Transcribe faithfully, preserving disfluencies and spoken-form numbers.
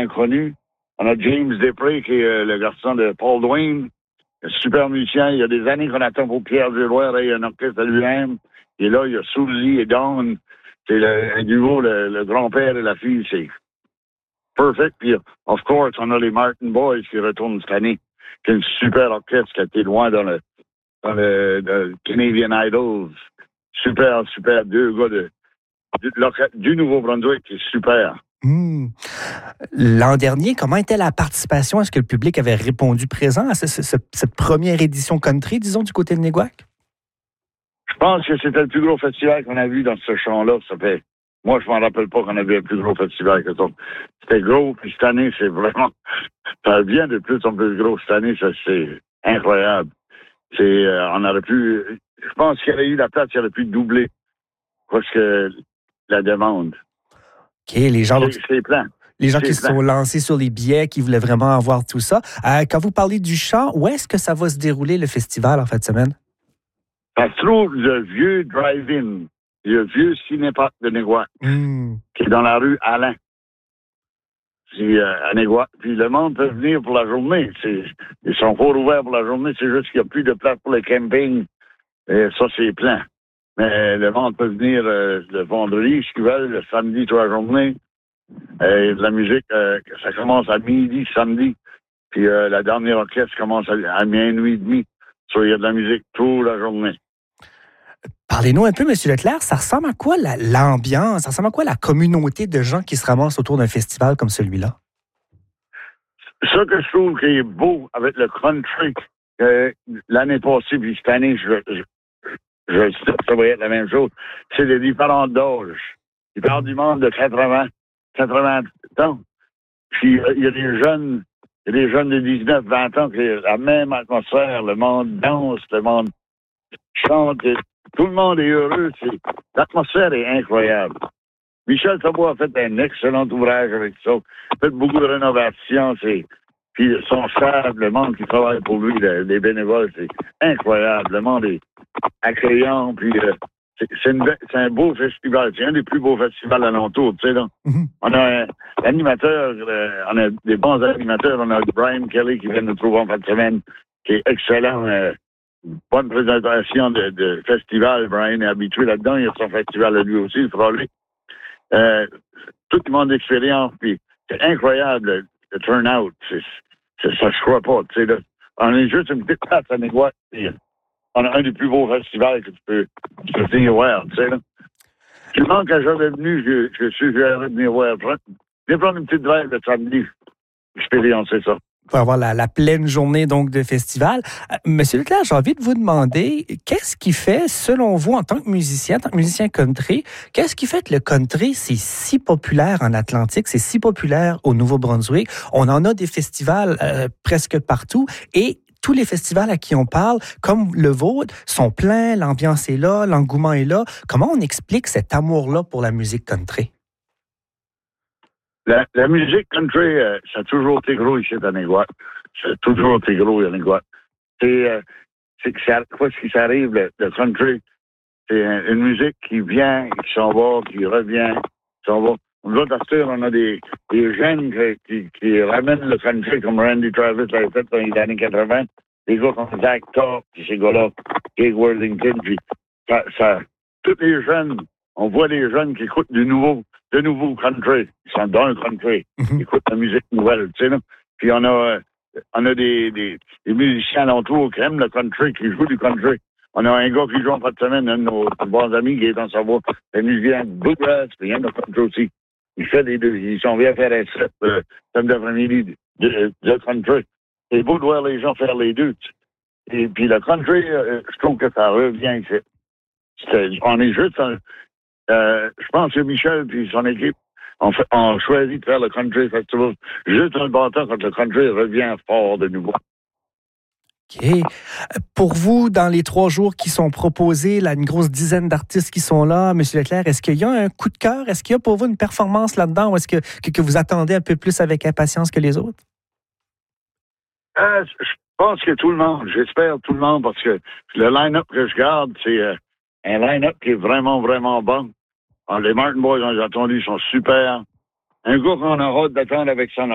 connu. On a James Després, qui est euh, le garçon de Paul Dwayne, un super musicien. Il y a des années qu'on attend pour Pierre Giroir et un orchestre à lui-même. Et là, il y a Suzy et Dawn. C'est le, un duo, le, le grand-père et la fille. C'est perfect. Puis, of course, on a les Martin Boys qui retournent cette année. C'est une super orchestre qui a été loin dans le, dans le, le Canadian Idols. Super, super. Deux gars de, du, du Nouveau-Brunswick qui est super. Mmh. L'an dernier, comment était la participation? Est-ce que le public avait répondu présent à ce, ce, cette première édition country, disons, du côté de Néguac? Je pense que c'était le plus gros festival qu'on a vu dans ce champ-là. Ça fait, moi, je m'en rappelle pas qu'on avait un plus gros festival que ça. C'était gros, puis cette année, c'est vraiment, ça vient de plus en plus gros. Cette année, ça, c'est incroyable. C'est, euh, on aurait pu, je pense qu'il y aurait eu la place, il aurait pu doubler parce que la demande. OK, les gens, c'est, c'est plein. Les gens c'est qui se plein. sont lancés sur les billets, qui voulaient vraiment avoir tout ça. Euh, quand vous parlez du chant, où est-ce que ça va se dérouler, le festival, en fin de semaine? Ça se trouve le vieux drive-in, le vieux cinéparc de Néguac, mmh. qui est dans la rue Alain. Puis, euh, à Néguac. Puis le monde peut venir pour la journée. C'est, ils sont pas ouverts pour la journée, c'est juste qu'il n'y a plus de place pour le camping. Et ça, c'est plein. Mais le monde peut venir euh, le vendredi, si tu veux, le samedi, toute la journée. Et la musique, euh, ça commence à midi, samedi. Puis euh, la dernière orchestre commence à, à minuit et demi. So, il y a de la musique toute la journée. Parlez-nous un peu, M. Leclerc, ça ressemble à quoi la, l'ambiance? Ça ressemble à quoi la communauté de gens qui se ramassent autour d'un festival comme celui-là? Ce que je trouve qui est beau avec le country, euh, l'année passée, puis cette année, je, je, je sais que ça va être la même chose, c'est les différents d'âge. Il parle du monde de quatre-vingts, quatre-vingts ans. Puis euh, il y a des jeunes, il y a des jeunes de dix-neuf, vingt ans qui ont la même atmosphère. Le monde danse, le monde chante. Tout le monde est heureux. C'est, l'atmosphère est incroyable. Michel Tabot a fait un excellent ouvrage avec ça. Il a fait beaucoup de rénovations. C'est, puis son staff, le monde qui travaille pour lui, le, les bénévoles, c'est incroyable. Le monde est accueillant. Puis euh, c'est, c'est, une, c'est un beau festival. C'est un des plus beaux festivals alentours. Tu sais, donc. Mm-hmm. On a un animateur, euh, on a des bons animateurs. On a Brian Kelly qui vient nous trouver en fin de semaine, qui est excellent. Euh, bonne présentation de, de festival. Brian est habitué là-dedans. Il a son festival à lui aussi, il fera lui. Euh, tout le monde d'expérience, puis c'est incroyable le, le turn-out. C'est, c'est, ça se croit pas. Tu sais, là. On est juste une petite place à Néguac. On a un des plus beaux festivals que tu peux, tu peux venir voir. Tu sais, là. Tu demandes quand j'avais venu, je, je suggérerais de venir voir. Viens prendre une petite drive le samedi. Expériencer ça. Pour avoir la, la pleine journée donc de festival. Euh, Monsieur Leclerc, j'ai envie de vous demander, qu'est-ce qui fait, selon vous, en tant que musicien, en tant que musicien country, qu'est-ce qui fait que le country, c'est si populaire en Atlantique, c'est si populaire au Nouveau-Brunswick? On en a des festivals euh, presque partout et tous les festivals à qui on parle, comme le vôtre, sont pleins, l'ambiance est là, l'engouement est là. Comment on explique cet amour-là pour la musique country? La, la musique country, euh, ça a toujours été gros ici à Néguac. Ça a toujours été gros à Néguac. C'est, euh, c'est que ça, quoi ce qui s'arrive, le, le country, c'est une, une musique qui vient, qui s'en va, qui revient, qui s'en va. Nous autres, on a des, des jeunes qui, qui, qui ramènent le country, comme Randy Travis l'avait fait dans les années quatre-vingts. Des gars comme Zach Top, puis ces gars-là, Jake Worthington, puis ça, ça, tous les jeunes, on voit les jeunes qui écoutent du nouveau, de nouveau country. Ils sont dans le country. Mm-hmm. Ils écoutent la musique nouvelle, tu sais, là. Puis on a, on a des, des, des musiciens alentours qui aiment le country, qui jouent du country. On a un gars qui joue en fin de semaine, un de nos bons amis qui est dans sa voix. C'est un musicien de bluegrass, puis il aime le country aussi. Il fait les deux. Ils sont bien faire un set, euh, samedi après-midi de, de country. C'est beau de voir les gens faire les deux. Et puis le country, euh, je trouve que ça revient ici. C'est, on est juste... Un, Euh, je pense que Michel et son équipe ont, fait, ont choisi de faire le Country Festival juste un bon temps quand le country revient fort de nouveau. OK. Pour vous, dans les trois jours qui sont proposés, là, une grosse dizaine d'artistes qui sont là, M. Leclerc, est-ce qu'il y a un coup de cœur? Est-ce qu'il y a pour vous une performance là-dedans ou est-ce que, que, que vous attendez un peu plus avec impatience que les autres? Euh, je pense que tout le monde, j'espère tout le monde, parce que le line-up que je garde, c'est euh, un line-up qui est vraiment, vraiment bon. Alors, les Martin Boys, on les a attendus, ils sont super. Un gars qu'on a hâte d'attendre avec son